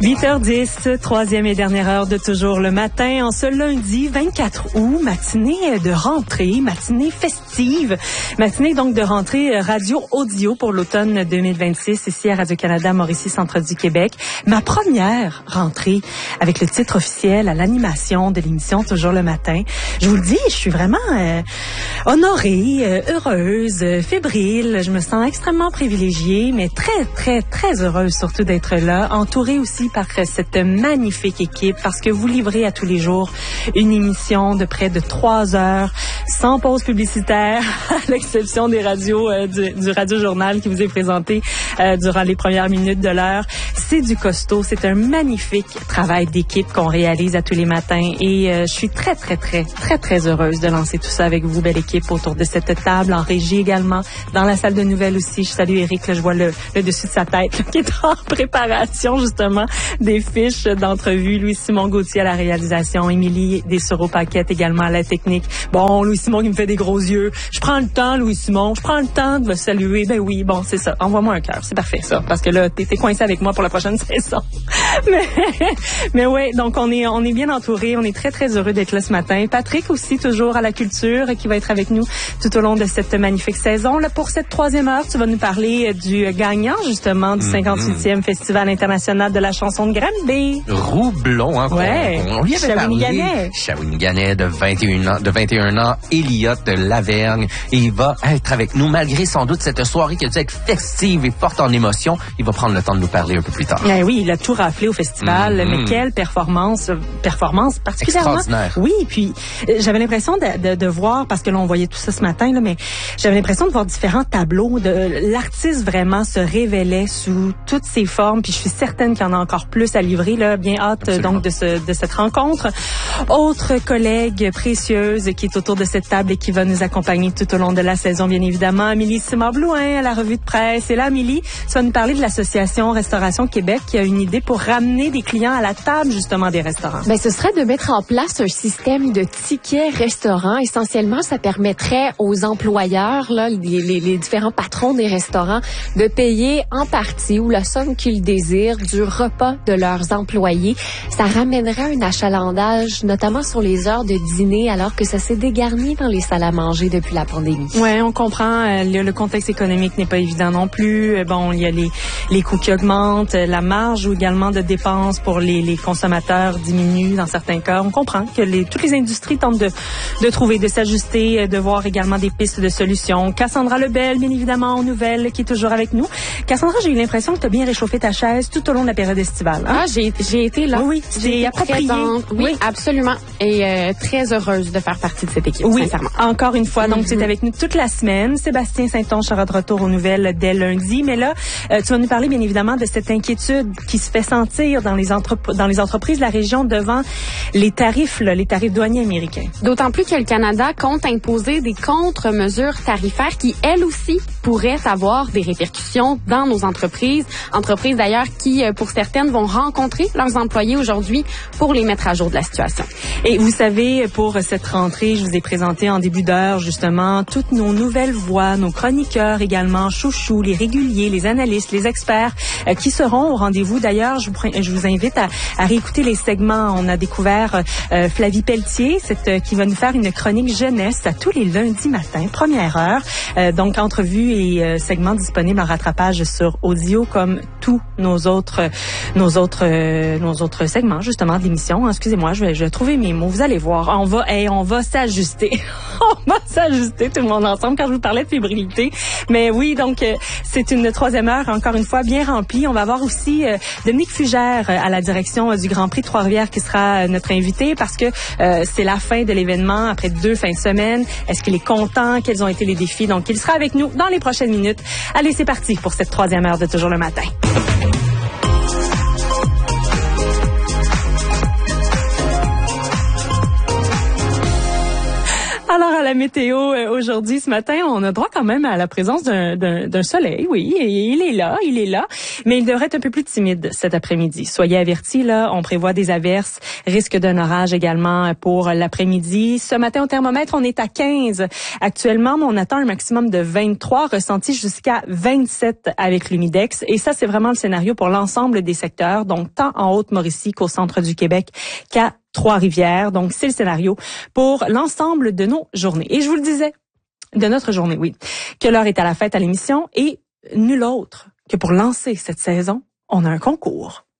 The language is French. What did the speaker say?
8h10, troisième et dernière heure de Toujours le matin. En ce lundi 24 août, matinée de rentrée, matinée festive, matinée donc de rentrée radio-audio pour l'automne 2026 ici à Radio-Canada, Mauricie, centre du Québec. Ma première rentrée avec le titre officiel à l'animation de l'émission Toujours le matin. Je vous le dis, je suis vraiment honorée, heureuse, fébrile. Je me sens extrêmement privilégiée, mais très heureuse surtout d'être là, entourée aussi par cette magnifique équipe, parce que vous livrez à tous les jours une émission de près de 3 heures, sans pause publicitaire, à l'exception des radios, du Radio-Journal qui vous est présenté durant les premières minutes de l'heure. C'est du costaud, c'est un magnifique travail d'équipe qu'on réalise à tous les matins et je suis très heureuse de lancer tout ça avec vous, belle équipe, autour de cette table, en régie également, dans la salle de nouvelles aussi. Je salue Eric, là, je vois le dessus de sa tête là, qui est en préparation justement des fiches d'entrevue. Louis-Simon Gauthier à la réalisation, Émilie Dessureau-Paquette également à la technique. Bon, Louis-Simon qui me fait des gros yeux. Je prends le temps, Louis-Simon, je prends le temps de vous saluer. Ben oui, bon, c'est ça. Envoie-moi un cœur, c'est parfait ça, parce que là, t'es coincé avec moi pour la prochaine saison. mais ouais, donc on est bien entourés. On est très heureux d'être là ce matin. Patrick aussi, toujours à la culture, qui va être avec nous tout au long de cette magnifique saison. Là, pour cette troisième heure, tu vas nous parler du gagnant, justement, du 58e Festival international de la chanson de Granby. Roublon, hein. Ouais. On lui avait parlé. Shawiniganais de 21 ans, Elliott de Lavergne. Et il va être avec nous, malgré sans doute cette soirée qui a dû être festive et forte en émotion. Il va prendre le temps de nous parler un peu plus tard. Oui, il a tout raflé au festival, mais quelle performance particulièrement. Extraordinaire. Oui, puis j'avais l'impression de voir, parce que là on voyait tout ça ce matin, là, mais j'avais l'impression de voir différents tableaux. L'artiste vraiment se révélait sous toutes ses formes, puis je suis certaine qu'il y en a encore plus à livrer. Là, bien hâte donc de cette rencontre. Autre collègue précieuse qui est autour de cette table et qui va nous accompagner tout au long de la saison, bien évidemment, Amélie Simard-Blouin à la revue de presse. Et là, Amélie, tu vas nous parler de l'association Restauration Québec qui a une idée pour ramener des clients à la table justement des restaurants. Ben, ce serait de mettre en place un système de tickets restaurants. Essentiellement, ça permettrait aux employeurs, là, les différents patrons des restaurants, de payer en partie ou la somme qu'ils désirent du repas de leurs employés. Ça ramènerait un achalandage, notamment sur les heures de dîner, alors que ça s'est dégarni dans les salles à manger depuis la pandémie. Ouais, on comprend. Le contexte économique n'est pas évident non plus. Bon, il y a les coûts qui augmentent, la marge ou également de dépenses pour les consommateurs diminue dans certains cas. On comprend que toutes les industries tentent de trouver, de s'ajuster, de voir également des pistes de solutions. Cassandra Lebel, bien évidemment, aux nouvelles, qui est toujours avec nous. Cassandra, j'ai eu l'impression que tu as bien réchauffé ta chaise tout au long de la période estivale. Hein? Ah, j'ai été là. Oui, j'ai approprié. Oui, absolument. Et très heureuse de faire partie de cette équipe, oui, sincèrement. Encore une fois, donc tu es avec nous toute la semaine. Sébastien Saint-Onge sera de retour aux nouvelles dès lundi. Mais là, tu vas nous parler bien évidemment de cette inquiétude qui se fait sentir dans les entreprises de la région devant les tarifs douaniers américains. D'autant plus que le Canada compte imposer des contre-mesures tarifaires qui, elles aussi, pourraient avoir des répercussions dans nos entreprises. Entreprises d'ailleurs qui, pour certaines, vont rencontrer leurs employés aujourd'hui pour les mettre à jour de la situation. Et vous savez, pour cette rentrée, je vous ai présenté en début d'heure justement toutes nos nouvelles voix, nos chroniqueurs également, chouchous, les réguliers, les analystes, les experts qui seront au rendez-vous. D'ailleurs, je vous invite à réécouter les segments. On a découvert Flavie Pelletier, qui va nous faire une chronique jeunesse à tous les lundis matins, première heure. Donc, entrevue et segments disponibles en rattrapage sur audio, comme tous nos autres segments justement d'émission. Excusez-moi, je vais trouver mes mots. Vous allez voir, on va s'ajuster. On va s'ajuster tout le monde ensemble quand je vous parlais de fébrilité. Mais oui, donc c'est une troisième heure encore une fois bien remplie. On va avoir aussi Dominique Fugère à la direction du Grand Prix de Trois-Rivières qui sera notre invité, parce que c'est la fin de l'événement après 2 fins de semaine. Est-ce qu'il est content? Quels ont été les défis? Donc, il sera avec nous dans les prochaines minutes. Allez, c'est parti pour cette troisième heure de Toujours le matin. Alors, à la météo, aujourd'hui, ce matin, on a droit quand même à la présence d'un soleil, oui, et il est là, mais il devrait être un peu plus timide cet après-midi. Soyez avertis, là, on prévoit des averses, risque d'un orage également pour l'après-midi. Ce matin, au thermomètre, on est à 15 actuellement, mais on attend un maximum de 23, ressenti jusqu'à 27 avec l'humidex, et ça, c'est vraiment le scénario pour l'ensemble des secteurs, donc tant en Haute-Mauricie qu'au centre du Québec qu'à Trois-Rivières. Donc, c'est le scénario pour l'ensemble de nos journées. Et je vous le disais, de notre journée, oui, que l'heure est à la fête à l'émission et nul autre que pour lancer cette saison, on a un concours.